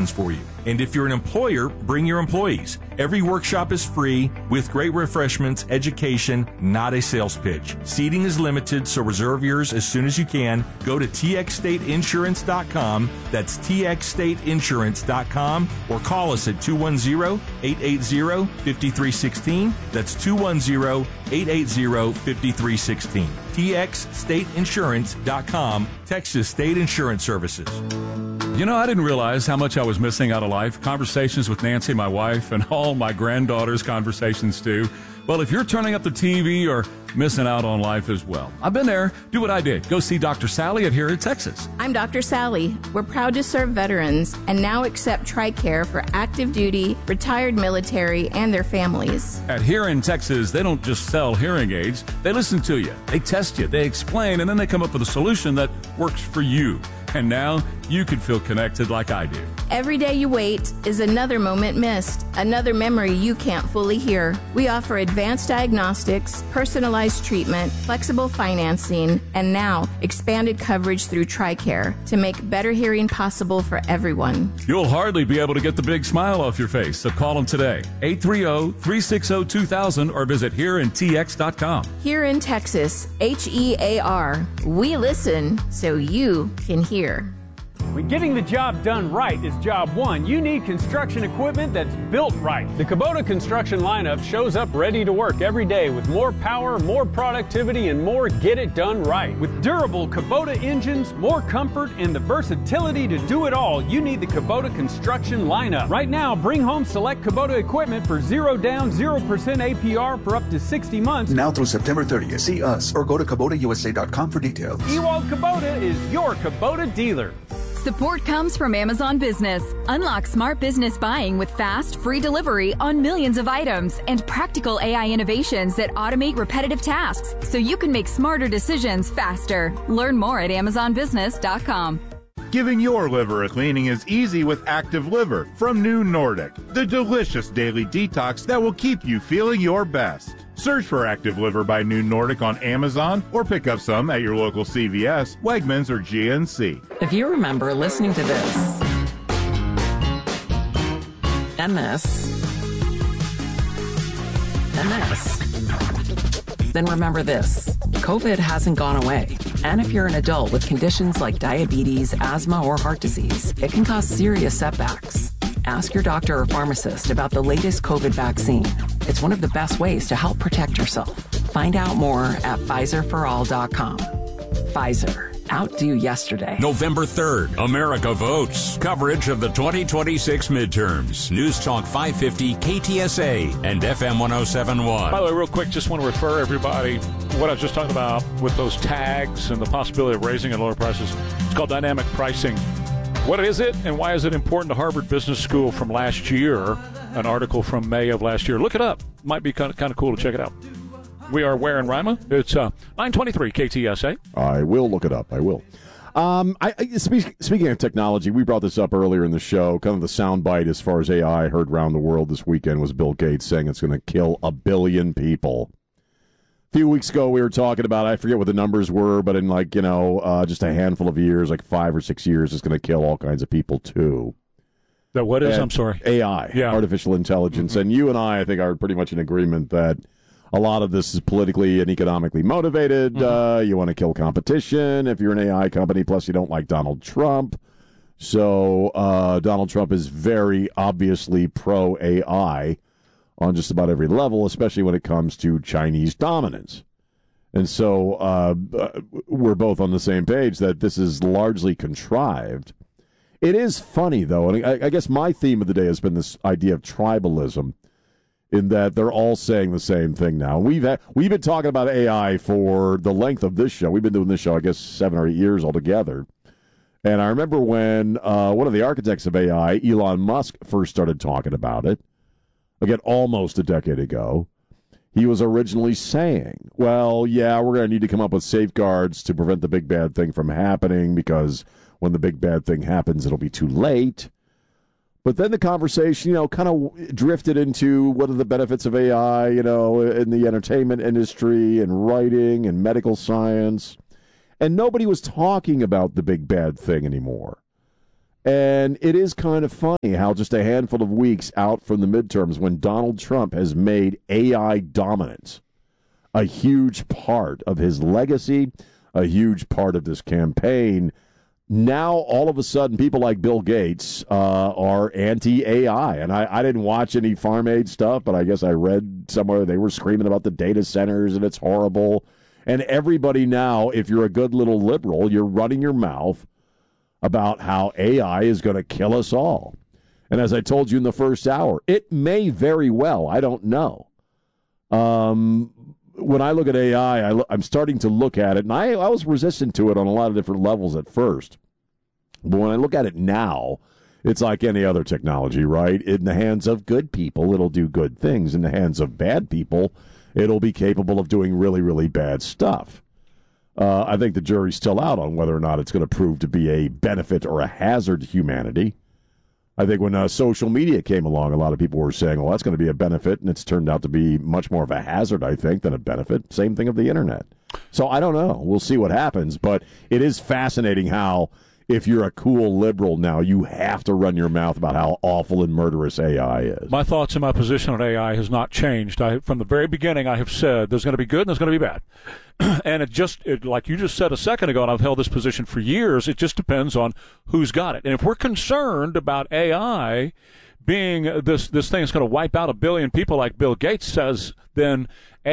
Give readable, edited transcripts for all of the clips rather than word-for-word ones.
happens for you. And if you're an employer, bring your employees. Every workshop is free with great refreshments, education, not a sales pitch. Seating is limited, so reserve yours as soon as you can. Go to txstateinsurance.com. That's txstateinsurance.com, or call us at 210-880-5316. That's 210-880-5316. txstateinsurance.com, Texas State Insurance Services. You know, I didn't realize how much I was missing out of life. Conversations with Nancy, my wife, and all my granddaughters' conversations, too. Well, if you're turning up the TV, you're missing out on life as well. I've been there. Do what I did. Go see Dr. Sally at Here in Texas. I'm Dr. Sally. We're proud to serve veterans and now accept TRICARE for active duty, retired military, and their families. At Here in Texas, they don't just sell hearing aids. They listen to you. They test you. They explain, and then they come up with a solution that works for you. And now you can feel connected like I do. Every day you wait is another moment missed, another memory you can't fully hear. We offer advanced diagnostics, personalized treatment, flexible financing, and now expanded coverage through TRICARE to make better hearing possible for everyone. You'll hardly be able to get the big smile off your face, so call them today. 830-360-2000 or visit hereintx.com. Here in Texas, HEAR. We listen so you can hear. When getting the job done right is job one, you need construction equipment that's built right. The Kubota construction lineup shows up ready to work every day with more power, more productivity, and more get it done right. With durable Kubota engines, more comfort, and the versatility to do it all, you need the Kubota construction lineup. Right now, bring home select Kubota equipment for 0 down, 0% APR for up to 60 months. Now through September 30th. See us or go to KubotaUSA.com for details. Ewald Kubota is your Kubota dealer. Support comes from Amazon Business. Unlock smart business buying with fast, free delivery on millions of items and practical AI innovations that automate repetitive tasks so you can make smarter decisions faster. Learn more at AmazonBusiness.com. Giving your liver a cleaning is easy with Active Liver from New Nordic, the delicious daily detox that will keep you feeling your best. Search for Active Liver by New Nordic on Amazon or pick up some at your local CVS, Wegmans, or GNC. If you remember listening to this, and this, and this, then remember this. COVID hasn't gone away. And if you're an adult with conditions like diabetes, asthma, or heart disease, it can cause serious setbacks. Ask your doctor or pharmacist about the latest COVID vaccine. It's one of the best ways to help protect yourself. Find out more at PfizerForAll.com. Pfizer. Outdo yesterday. November 3rd, America votes. Coverage of the 2026 midterms. News Talk 550, KTSA, and FM 1071. By the way, real quick, just want to refer everybody what I was just talking about with those tags and the possibility of raising at lower prices. It's called dynamic pricing. What is it and why is it important to Harvard Business School from last year? An article from May of last year. Look it up. Might be kind of cool to check it out. We are Ware and Rima. It's 923 KTSA. I will look it up. I will. Speaking of technology, we brought this up earlier in the show. Kind of the soundbite as far as AI heard around the world this weekend was Bill Gates saying it's going to kill 1 billion people. A few weeks ago, we were talking about, I forget what the numbers were, but in just a handful of years, like 5 or 6 years, it's going to kill all kinds of people too. That what is? I'm sorry. AI, artificial intelligence. Mm-hmm. And you and I think, are pretty much in agreement that a lot of this is politically and economically motivated. Mm-hmm. You want to kill competition if you're an AI company, plus you don't like Donald Trump. So Donald Trump is very obviously pro-AI on just about every level, especially when it comes to Chinese dominance. And so we're both on the same page that this is largely contrived. It is funny, though, and I guess my theme of the day has been this idea of tribalism, in that they're all saying the same thing now. We've been talking about AI for the length of this show. We've been doing this show, I guess, 7 or 8 years altogether. And I remember when one of the architects of AI, Elon Musk, first started talking about it, again, almost a decade ago. He was originally saying, well, yeah, we're going to need to come up with safeguards to prevent the big bad thing from happening, because when the big bad thing happens, it'll be too late. But then the conversation, kind of drifted into what are the benefits of AI, in the entertainment industry and writing and medical science. And nobody was talking about the big bad thing anymore. And it is kind of funny how just a handful of weeks out from the midterms when Donald Trump has made AI dominance a huge part of his legacy, a huge part of this campaign, now all of a sudden people like Bill Gates are anti-AI. And I didn't watch any farm aid stuff, but I guess I read somewhere they were screaming about the data centers and it's horrible. And everybody now, if you're a good little liberal, you're running your mouth about how AI is going to kill us all. And as I told you in the first hour, it may very well. I don't know. When I look at AI, I'm starting to look at it, and I was resistant to it on a lot of different levels at first. But when I look at it now, it's like any other technology, right? In the hands of good people, it'll do good things. In the hands of bad people, it'll be capable of doing really, really bad stuff. I think the jury's still out on whether or not it's going to prove to be a benefit or a hazard to humanity. I think when social media came along, a lot of people were saying, well, that's going to be a benefit, and it's turned out to be much more of a hazard, I think, than a benefit. Same thing of the Internet. So I don't know. We'll see what happens, but it is fascinating how if you're a cool liberal now, you have to run your mouth about how awful and murderous AI is. My thoughts and my position on AI has not changed. From the very beginning, I have said there's going to be good and there's going to be bad. And like you just said a second ago, and I've held this position for years, it just depends on who's got it. And if we're concerned about AI being this thing that's going to wipe out 1 billion people like Bill Gates says, then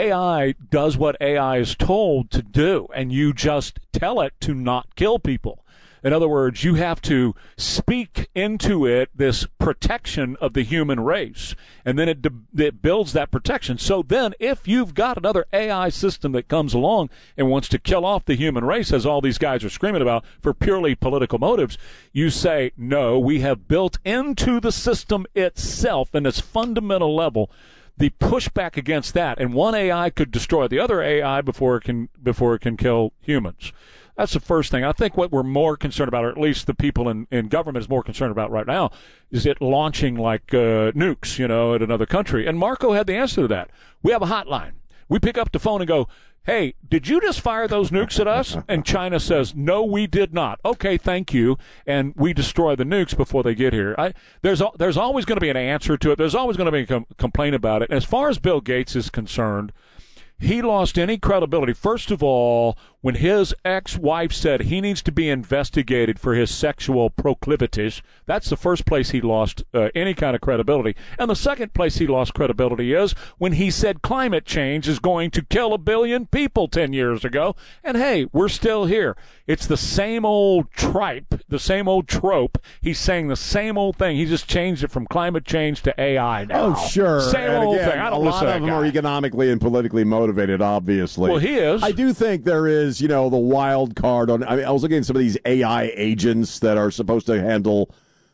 AI does what AI is told to do, and you just tell it to not kill people. In other words, you have to speak into it this protection of the human race, and then it builds that protection. So then if you've got another AI system that comes along and wants to kill off the human race, as all these guys are screaming about for purely political motives, you say, no, we have built into the system itself in its fundamental level the pushback against that, and one AI could destroy the other AI before it can kill humans. That's the first thing. I think what we're more concerned about, or at least the people in government is more concerned about right now, is it launching like nukes, at another country. And Marco had the answer to that. We have a hotline. We pick up the phone and go, hey, did you just fire those nukes at us? And China says, no, we did not. Okay, thank you. And we destroy the nukes before they get here. There's always going to be an answer to it. There's always going to be a complaint about it. And as far as Bill Gates is concerned, he lost any credibility. First of all, when his ex-wife said he needs to be investigated for his sexual proclivities, that's the first place he lost any kind of credibility. And the second place he lost credibility is when he said climate change is going to kill 1 billion people 10 years ago. And hey, we're still here. It's the same old tripe, the same old trope. He's saying the same old thing. He just changed it from climate change to AI now. Oh, sure. Same and old again, thing. I don't a lot listen to of that them guy. are economically and politically motivated, obviously. Well, he is. I do think there is, the wild card on. I was looking at some of these AI agents that are supposed to handle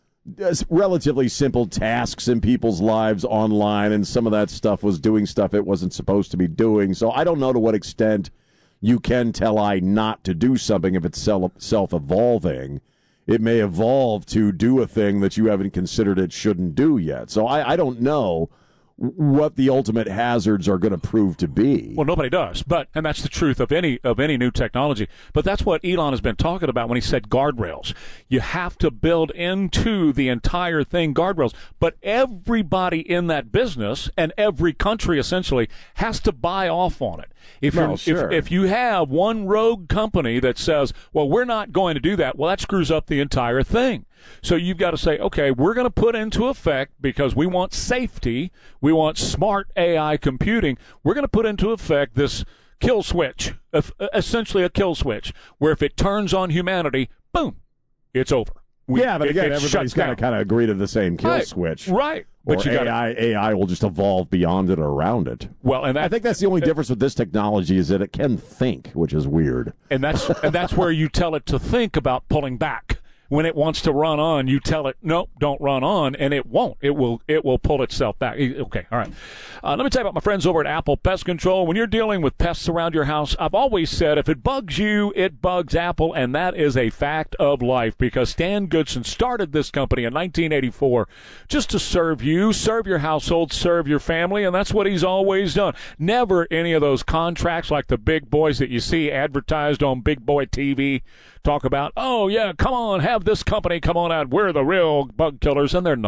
relatively simple tasks in people's lives online, and some of that stuff was doing stuff it wasn't supposed to be doing. So I don't know to what extent you can tell AI not to do something if it's self-evolving. It may evolve to do a thing that you haven't considered it shouldn't do yet. So I don't know what the ultimate hazards are going to prove to be. Well, nobody does, and that's the truth of any new technology. But that's what Elon has been talking about when he said guardrails. You have to build into the entire thing guardrails. But everybody in that business and every country essentially has to buy off on it. If you have one rogue company that says, well, we're not going to do that, well, that screws up the entire thing. So you've got to say, okay, we're going to put into effect, because we want safety, we want smart AI computing, we're going to put into effect this kill switch, essentially a kill switch, where if it turns on humanity, boom, it's over. But again, everybody's got to kind of agree to the same kill switch. Right. But AI will just evolve beyond it or around it. Well, and I think that's the only difference with this technology is that it can think, which is weird. And that's where you tell it to think about pulling back. When it wants to run on, you tell it, nope, don't run on, and it won't. It will pull itself back. Okay, all right. Let me tell you about my friends over at Apple Pest Control. When you're dealing with pests around your house, I've always said if it bugs you, it bugs Apple, and that is a fact of life, because Stan Goodson started this company in 1984 just to serve you, serve your household, serve your family, and that's what he's always done. Never any of those contracts like the big boys that you see advertised on Big Boy TV talk about, oh, yeah, come on, have have this company come on out. We're the real bug killers, and they're not.